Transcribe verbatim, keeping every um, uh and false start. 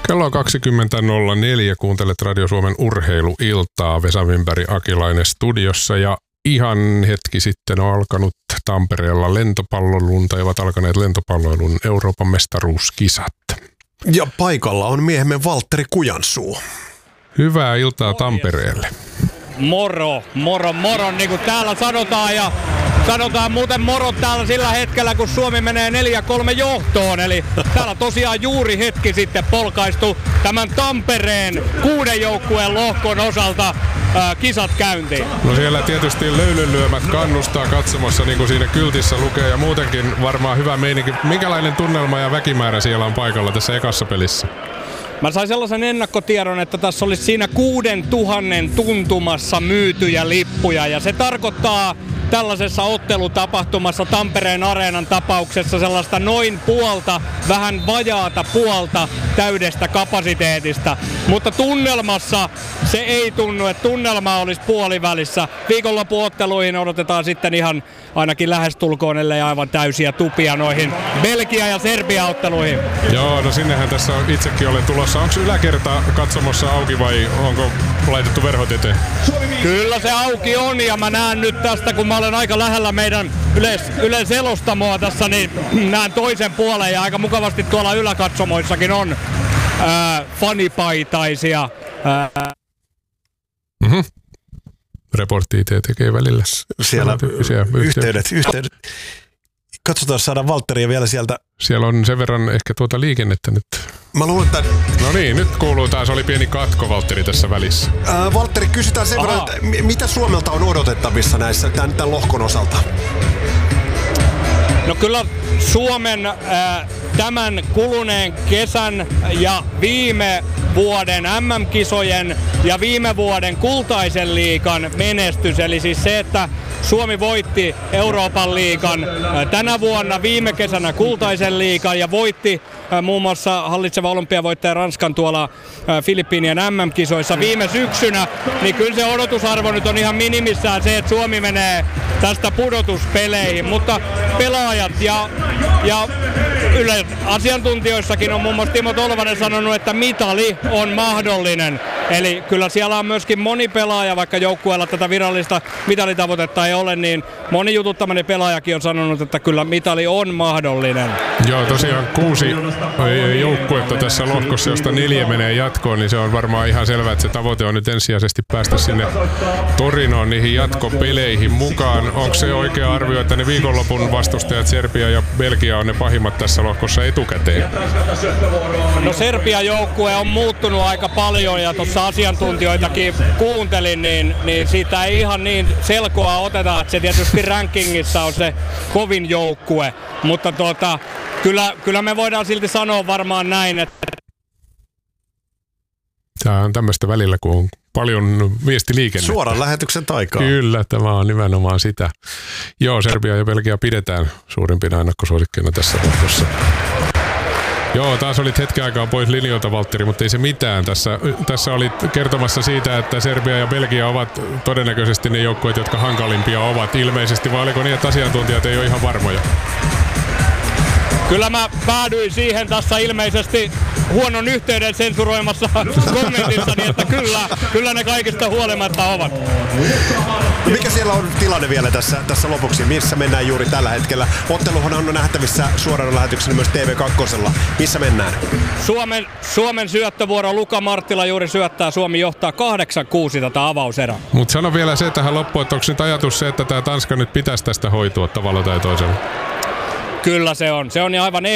Kello on kaksikymmentä nolla neljä, kuuntelet Radio Suomen urheiluiltaa. Vesa Wimberg, Akilainen studiossa ja ihan hetki sitten on alkanut Tampereella lentopallolun tai ovat alkaneet lentopalloilun Euroopan mestaruuskisat. Ja paikalla on miehemme Valtteri Kujansuu. Hyvää iltaa Tampereelle. Moro, moro, moro, niin kuin täällä sanotaan ja sanotaan muuten moro täällä sillä hetkellä, kun Suomi menee neljä kolme johtoon. Eli täällä tosiaan juuri hetki sitten polkaistu tämän Tampereen kuuden joukkueen lohkon osalta ää, kisat käyntiin. No siellä tietysti löylynlyömät kannustaa katsomassa, niin kuin siinä kyltissä lukee, ja muutenkin varmaan hyvä meininki. Minkälainen tunnelma ja väkimäärä siellä on paikalla tässä ekassa pelissä? Mä sain sellaisen ennakkotiedon, että tässä olisi siinä kuuden tuhannen tuntumassa myytyjä lippuja, ja se tarkoittaa tällaisessa ottelutapahtumassa Tampereen Areenan tapauksessa sellaista noin puolta, vähän vajaata puolta täydestä kapasiteetista. Mutta tunnelmassa se ei tunnu, että tunnelma olisi puolivälissä. Viikonloppuotteluihin odotetaan sitten ihan ainakin lähestulkoon, ellei aivan täysiä tupia noihin Belgia- ja Serbia-otteluihin. Joo, no sinnehän tässä itsekin olen tulossa. Onko yläkerta katsomossa auki vai onko laitettu verhot eteen? Kyllä se auki on, ja mä näen nyt tästä, kun mä olen aika lähellä meidän yleis, yleiselostamoa tässä, niin näen toisen puolen, ja aika mukavasti tuolla yläkatsomoissakin on ää, fanipaitaisia. Ää. Mm-hmm. Reportti itse tekee välillä. Siellä yhteydet, yhteydet. Katsotaan, saadaan Valtteria vielä sieltä. Siellä on sen verran ehkä tuota liikennettä nyt. Mä luulen, että... No niin, nyt kuuluu taas, oli pieni katko Valtteri tässä välissä. Äh, Valtteri, kysytään sen Aha. verran, että mitä Suomelta on odotettavissa näissä tämän, tämän lohkon osalta? No kyllä Suomen äh, tämän kuluneen kesän ja viime vuoden äm äm-kisojen ja viime vuoden kultaisen liigan menestys, eli siis se, että Suomi voitti Euroopan liigan äh, tänä vuonna, viime kesänä kultaisen liigan ja voitti äh, muun muassa hallitseva olympiavoittaja Ranskan tuolla äh, Filippiinien äm äm-kisoissa viime syksynä, niin kyllä se odotusarvo nyt on ihan minimissään se, että Suomi menee tästä pudotuspeleihin, mutta pelaajat ja, ja yle asiantuntijoissakin on muun muassa Timo Tolvanen sanonut, että mitali on mahdollinen. Eli kyllä siellä on myöskin moni pelaaja, vaikka joukkueella tätä virallista mitalitavoitetta ei ole, niin moni jututtamani pelaajakin on sanonut, että kyllä mitali on mahdollinen. Joo, tosiaan kuusi joukkuetta tässä lohkossa, josta neljä menee jatkoon, niin se on varmaan ihan selvää, että se tavoite on nyt ensisijaisesti päästä sinne Torinoon niihin jatkopeleihin mukaan. Onko se oikea arvio, että ne viikonlopun vastustajat Serbia ja Belgia on ne pahimmat tässä lohkossa etukäteen? No Serbian joukkue on muuttunut aika paljon ja tuossa asiantuntijoitakin kuuntelin, niin, niin siitä ei ihan niin selkoa oteta, että se tietysti rankingissa on se kovin joukkue, mutta tuota, kyllä, kyllä me voidaan silti sanoa varmaan näin, että tämä on tämmöistä välillä, kun on paljon viestiliikennettä. Suoran lähetyksen taikaa. Kyllä, tämä on nimenomaan sitä. Joo, Serbia ja Belgia pidetään suurimpina ennakkosuosikkeina tässä lohkossa. Joo, taas olit hetken aikaa pois linjoilta, Valtteri, mutta ei se mitään. Tässä, tässä olit kertomassa siitä, että Serbia ja Belgia ovat todennäköisesti ne joukkueet, jotka hankalimpia ovat ilmeisesti, vai oliko niin, että asiantuntijat ei ole ihan varmoja? Kyllä mä päädyin siihen tässä ilmeisesti huonon yhteyden sensuroimassa kommentissani, että kyllä, kyllä ne kaikista huolimatta ovat. Mikä siellä on tilanne vielä tässä, tässä lopuksi? Missä mennään juuri tällä hetkellä? Otteluhan on nähtävissä suorana lähetyksenä myös T V kaksi. Missä mennään? Suomen, Suomen syöttövuoro, Luka Marttila juuri syöttää. Suomi johtaa kahdeksan kuusi tätä avauserää. Mutta sano vielä se tähän loppuun, että onko nyt ajatus se, että tämä Tanska nyt pitäisi tästä hoitua tavalla tai toisella? Kyllä se on. Se on aivan